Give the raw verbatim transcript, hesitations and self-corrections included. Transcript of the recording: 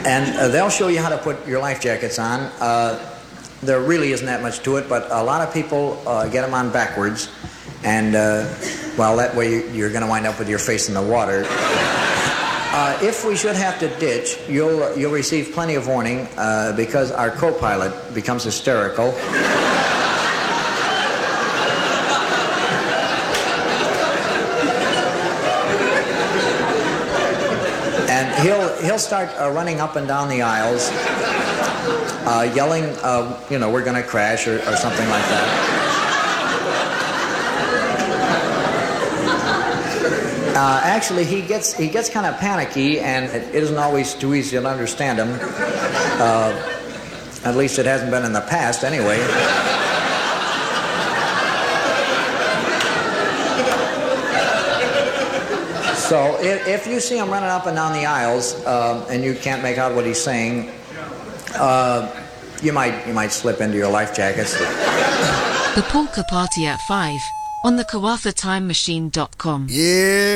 And uh, they'll show you how to put your life jackets on. Uh, there really isn't that much to it, but a lot of people uh, get them on backwards, and uh, well, that way you're going to wind up with your face in the water. Uh, if we should have to ditch, you'll you'll receive plenty of warning uh, because our co-pilot becomes hysterical. And he'll he'll start uh, running up and down the aisles, uh, yelling, uh, you know, we're going to crash or, or something like that. Uh, actually, he gets he gets kind of panicky, and it isn't always too easy to understand him. Uh, at least it hasn't been in the past, anyway. So if, if you see him running up and down the aisles uh, and you can't make out what he's saying, uh, you might you might slip into your life jackets. The Polka Party at five on the Kawatha Time Machine dot com. Yeah.